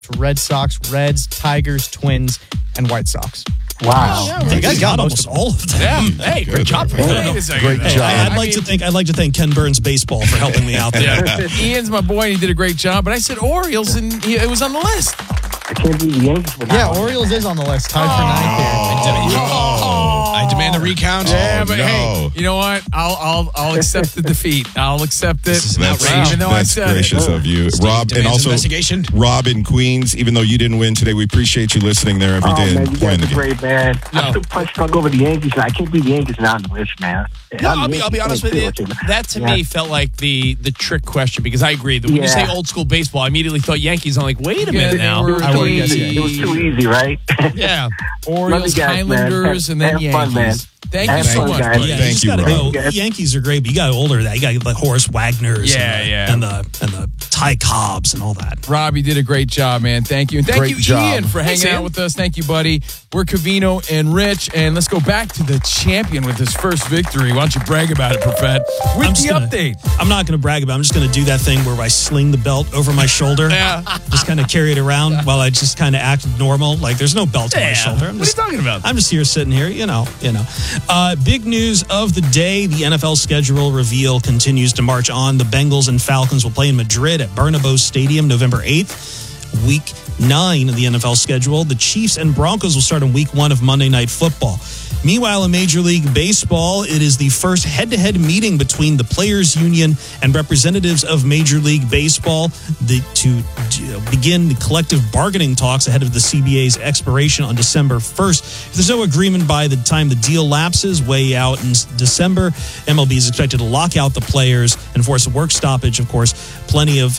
Red Sox, Reds, Tigers, Twins, and White Sox. Wow. You guys got almost all of them. Yeah. Hey, great job. Great job. I'd like to thank Ken Burns Baseball for helping me out there. Ian's my boy, and he did a great job. But I said Orioles, and it was on the list. I can't beat the Yankees for that. Yeah, Orioles is on the list, tied for ninth here. I demand a recount. Yeah, but hey, you know what? I'll accept the defeat. I'll accept it. This is an outrage. Even though I That's said gracious of you. Rob, and also investigation. Rob in Queens, even though you didn't win today, we appreciate you listening there every day man, and you playing guys the are game. great, man. I still punch drunk over the Yankees. I can't beat the Yankees now on the list, man. No, I'll be honest with you. That to me felt like the trick question because I agree. When you say old school baseball, I immediately thought Yankees. I'm like, wait a minute now. It was too easy, right? Yeah. Orioles, guys, man. Highlanders, and then Have Yankees. fun, man. Thank Have you so fun, much, guys. buddy. Yeah, Thank you, gotta Rob. go. Yankees are great, but you got older than that. You got the Horace Wagners and the Ty Cobbs and all that. Rob, you did a great job, man. Thank you. And thank Great you, job. Ian, for hanging out with us. Thank you, buddy. We're Covino and Rich, and let's go back to the champion with his first victory. Why don't you brag about it, Profet? With the update. I'm not going to brag about it. I'm just going to do that thing where I sling the belt over my shoulder. Yeah. Just kind of carry it around while I just kind of act normal. Like there's no belt on my shoulder. What are you talking about? I'm just here sitting here, you know. Big news of the day, the NFL schedule reveal continues to march on. The Bengals and Falcons will play in Madrid at Bernabeu Stadium November 8th. Week 9 of the NFL schedule. The Chiefs and Broncos will start in Week 1 of Monday Night Football. Meanwhile, in Major League Baseball, it is the first head-to-head meeting between the Players Union and representatives of Major League Baseball to begin the collective bargaining talks ahead of the CBA's expiration on December 1st. If there's no agreement by the time the deal lapses, way out in December, MLB is expected to lock out the players and force a work stoppage. Of course, plenty of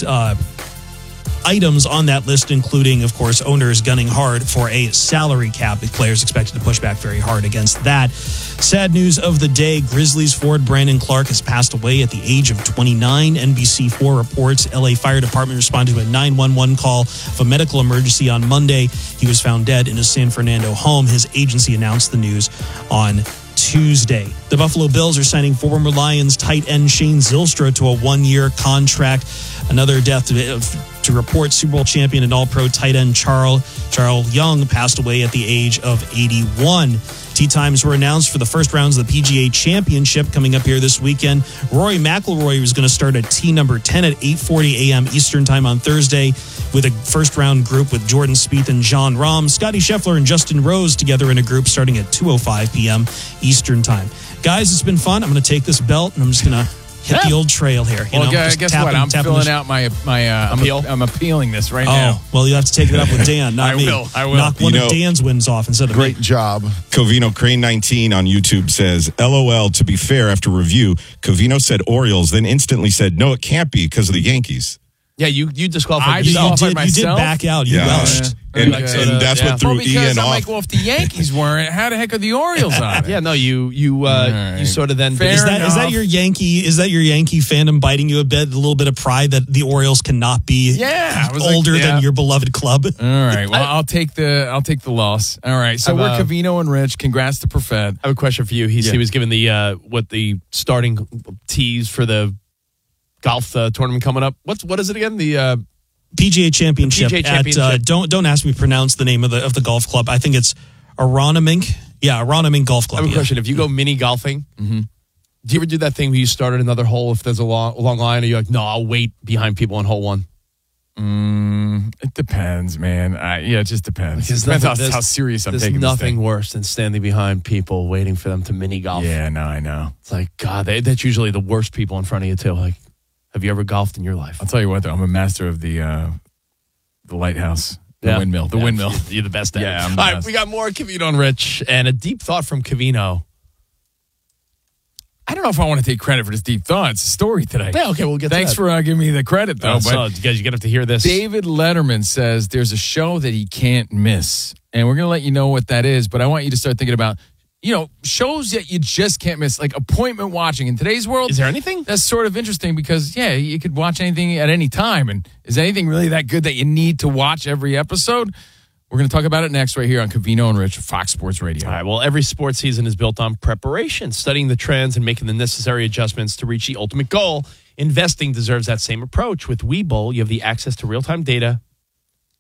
items on that list, including, of course, owners gunning hard for a salary cap. The players expected to push back very hard against that. Sad news of the day, Grizzlies forward Brandon Clark has passed away at the age of 29. NBC4 reports LA Fire Department responded to a 911 call of a medical emergency on Monday. He was found dead in his San Fernando home. His agency announced the news on Tuesday. The Buffalo Bills are signing former Lions tight end Shane Zylstra to a 1-year contract. Another death to report, Super Bowl champion and all-pro tight end Charles Young passed away at the age of 81. Tee times were announced for the first rounds of the PGA Championship coming up here this weekend. Rory McIlroy was going to start at tee number 10 at 8:40 a.m. Eastern Time on Thursday with a first-round group with Jordan Spieth and Jon Rahm. Scotty Scheffler and Justin Rose together in a group starting at 2:05 p.m. Eastern Time. Guys, it's been fun. I'm going to take this belt and I'm just going to hit the old trail here. Guess what? I'm filling out my appeal. I'm appealing this right now. Well, you have to take it up with Dan, not me. I will. Knock one of Dan's wins off instead of me. Great job. Covino Crane 19 on YouTube says, LOL, to be fair, after review, Covino said Orioles, then instantly said, no, it can't be because of the Yankees. Yeah, you disqualified You yourself. did back out. You welched. And that's what threw Ian I'm off. like, well, if the Yankees weren't, how the heck are the Orioles on it? Yeah, no, you sort of then. Is that your Yankee fandom biting you a little bit of pride that the Orioles cannot be older than your beloved club? All right, well, I'll take the loss. All right, so we're Covino and Rich. Congrats to Profet. I have a question for you. He was given the starting tees for the golf tournament coming up. What is it again? The PGA Championship. At don't ask me to pronounce the name of the golf club. I think it's Aronimink. Yeah, Aronimink Golf Club. I have a question. If you go mini golfing, do you ever do that thing where you start at another hole if there's a long line, or you're like, no, I'll wait behind people on hole one? It depends, man. It just depends. It depends how serious I'm taking this thing. There's nothing worse than standing behind people waiting for them to mini golf. Yeah, no, I know. It's like, God, that's usually the worst people in front of you too. Like, have you ever golfed in your life? I'll tell you what, though, I'm a master of the lighthouse, windmill. Windmill. You're the best at it. Yeah, I'm All the right, best. we got more Covino and Rich and a deep thought from Covino. I don't know if I want to take credit for this deep thought. It's a story today. Yeah, okay, we'll get Thanks to that. for giving me the credit, though. So, you guys, you have to hear this. David Letterman says there's a show that he can't miss, and we're going to let you know what that is, but I want you to start thinking about, shows that you just can't miss, like appointment watching. In today's world, Is there anything? that's sort of interesting because, you could watch anything at any time, and is anything really that good that you need to watch every episode? We're going to talk about it next right here on Covino and Rich, Fox Sports Radio. All right, well, every sports season is built on preparation, studying the trends and making the necessary adjustments to reach the ultimate goal. Investing deserves that same approach. With Webull, you have the access to real-time data,